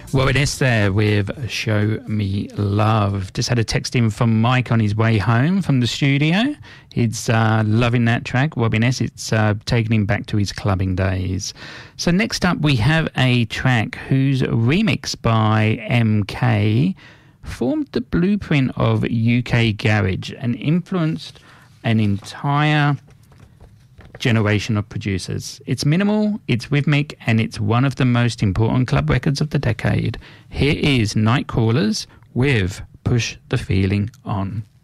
Well, it is there with Show Me Love. Just had a text in from Mike on his way home from the studio. He's loving that track. Robin S. It's taking him back to his clubbing days. So next up we have a track whose remix by MK formed the blueprint of UK garage and influenced an entire generation of producers. It's minimal, it's rhythmic, and it's one of the most important club records of the decade. Here is Nightcrawlers with Push the Feeling On.